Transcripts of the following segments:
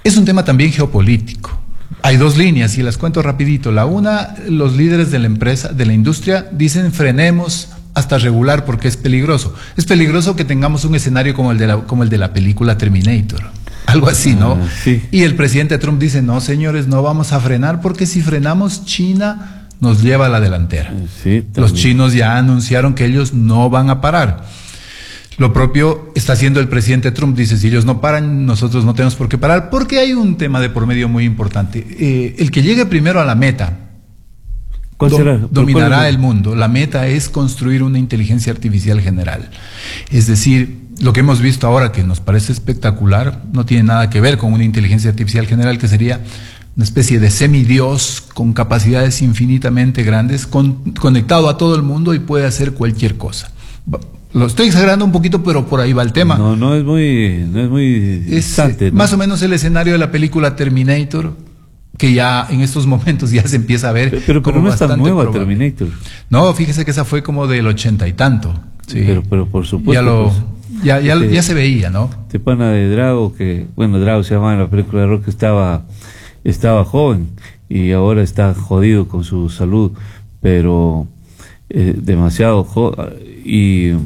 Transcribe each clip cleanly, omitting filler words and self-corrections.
Es un tema también geopolítico. Hay dos líneas y las cuento rapidito. La una, los líderes de la empresa, de la industria, dicen frenemos hasta regular porque es peligroso. Es peligroso que tengamos un escenario como el de la película Terminator. Algo así, ¿no? Sí. Y el presidente Trump dice, no, señores, no vamos a frenar porque si frenamos, China nos lleva a la delantera. Sí, los chinos ya anunciaron que ellos no van a parar. Lo propio está haciendo el presidente Trump. Dice, si ellos no paran, nosotros no tenemos por qué parar, porque hay un tema de por medio muy importante. El que llegue primero a la meta ¿Cuál será? dominará el mundo. La meta es construir una inteligencia artificial general. Es decir, lo que hemos visto ahora, que nos parece espectacular, no tiene nada que ver con una inteligencia artificial general, que sería una especie de semidios con capacidades infinitamente grandes, conectado a todo el mundo y puede hacer cualquier cosa. Lo estoy exagerando un poquito, pero por ahí va el tema. No es muy distante, ¿no? Más o menos el escenario de la película Terminator, que ya en estos momentos ya se empieza a ver. Pero no es tan nueva Terminator. No, fíjese que esa fue como del 80 y tanto. Sí. Pero por supuesto. Ya se veía, ¿no? Este pana de Drago, Drago se llamaba en la película de Rock, estaba joven y ahora está jodido con su salud, pero demasiado joven.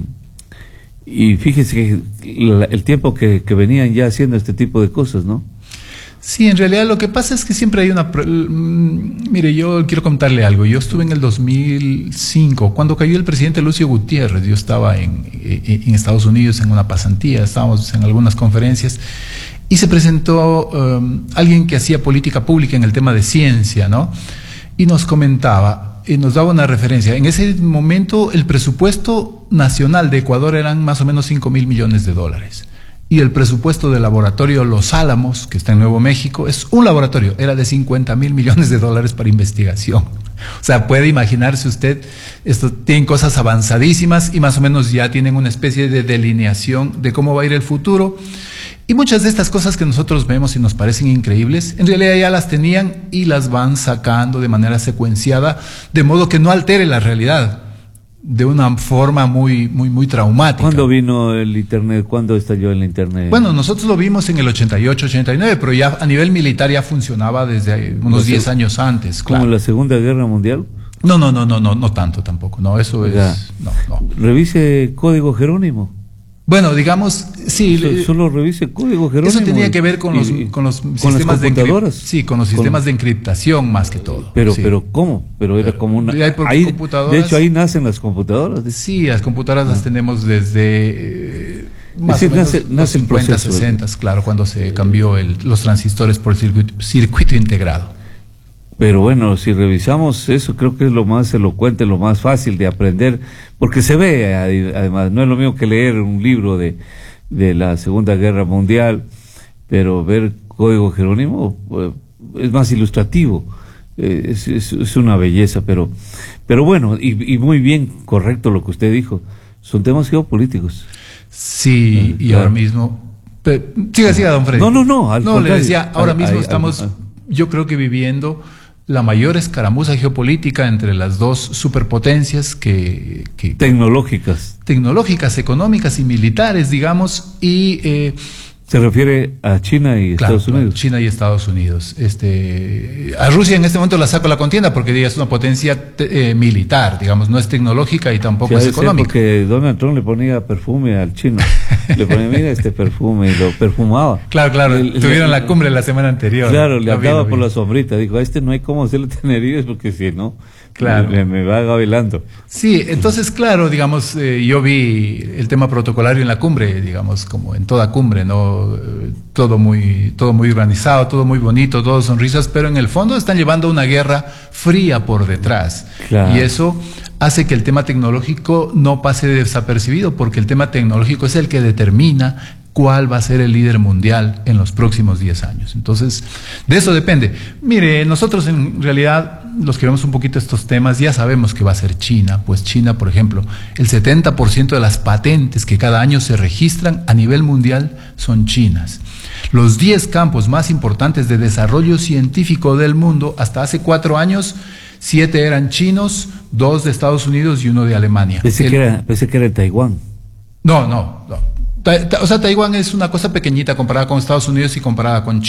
Y fíjese que el tiempo que venían ya haciendo este tipo de cosas, ¿no? Sí, en realidad lo que pasa es que siempre hay una... Mire, yo quiero contarle algo. Yo estuve en el 2005, cuando cayó el presidente Lucio Gutiérrez. Yo estaba en Estados Unidos en una pasantía, estábamos en algunas conferencias, y se presentó alguien que hacía política pública en el tema de ciencia, ¿no? Y nos comentaba, y nos daba una referencia. En ese momento el presupuesto nacional de Ecuador eran más o menos 5.000 millones de dólares. Y el presupuesto del laboratorio Los Álamos, que está en Nuevo México, es un laboratorio, era de 50.000 millones de dólares para investigación. O sea, puede imaginarse usted, esto tienen cosas avanzadísimas y más o menos ya tienen una especie de delineación de cómo va a ir el futuro. Y muchas de estas cosas que nosotros vemos y nos parecen increíbles, en realidad ya las tenían y las van sacando de manera secuenciada, de modo que no altere la realidad de una forma muy traumática. ¿Cuándo vino el Internet? ¿Cuándo estalló el Internet? Bueno, nosotros lo vimos en el 88, 89, pero ya a nivel militar ya funcionaba desde unos 10 años antes. ¿Como claro. la Segunda Guerra Mundial? No tanto tampoco. No, eso es... No. Revise Código Jerónimo. Bueno, digamos, sí. Solo revise Código Jerónimo. Eso tenía que ver con los sistemas de encriptación. Sí, con los sistemas de encriptación más que todo. Pero ¿cómo? Pero era como una... de hecho, ahí nacen las computadoras. Sí, las computadoras las tenemos desde... más o menos los 50, 60, claro, cuando se cambió los transistores por circuito integrado. Pero bueno, si revisamos eso, creo que es lo más elocuente, lo más fácil de aprender, porque se ve, además, no es lo mismo que leer un libro de la Segunda Guerra Mundial, pero ver Código Jerónimo es más ilustrativo, es una belleza, pero bueno, y muy bien, correcto lo que usted dijo, son temas geopolíticos. Sí, y claro. Ahora mismo... Siga, don Freddy. No, le decía, ahora mismo estamos, yo creo que viviendo la mayor escaramuza geopolítica entre las dos superpotencias que tecnológicas, económicas y militares, digamos, y se refiere a China y Estados Unidos. China y Estados Unidos. A Rusia en este momento la saco a la contienda porque es una potencia militar, digamos, no es tecnológica y tampoco es económica. Porque Donald Trump le ponía perfume al chino, le ponía, mira este perfume, y lo perfumaba. Claro, tuvieron la cumbre la semana anterior. Claro, le andaba por la sombrita, dijo, a este no hay cómo hacerle tener heridas porque si no, claro, me va gavilando. Sí, entonces claro, digamos, yo vi el tema protocolario en la cumbre, digamos, como en toda cumbre, ¿no? Todo muy organizado, todo muy bonito, todo sonrisas, pero en el fondo están llevando una guerra fría por detrás. Claro. Y eso hace que el tema tecnológico no pase desapercibido, porque el tema tecnológico es el que determina cuál va a ser el líder mundial en los próximos 10 años. Entonces, de eso depende. Mire, nosotros en realidad, los que vemos un poquito estos temas, ya sabemos que va a ser China. Pues China, por ejemplo, el 70% de las patentes que cada año se registran a nivel mundial son chinas. Los 10 campos más importantes de desarrollo científico del mundo, hasta hace 4 años, 7 eran chinos, 2 de Estados Unidos y 1 de Alemania. Pensé que era Taiwán. No. O sea, Taiwán es una cosa pequeñita comparada con Estados Unidos y comparada con China.